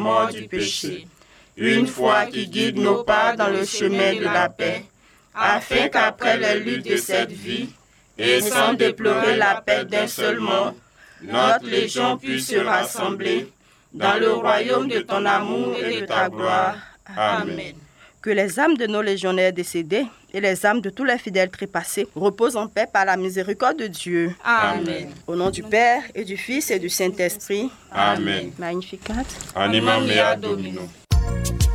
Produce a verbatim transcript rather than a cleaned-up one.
mort du péché, une foi qui guide nos pas dans le chemin de la paix, afin qu'après les luttes de cette vie, et sans déplorer la paix d'un seul mot, notre légion puisse se rassembler dans le royaume de ton amour et de ta gloire. Amen. Que les âmes de nos légionnaires décédés et les âmes de tous les fidèles trépassés reposent en paix par la miséricorde de Dieu. Amen. Au nom du Père et du Fils et du Saint-Esprit. Amen. Magnificat. Animam mea Domino.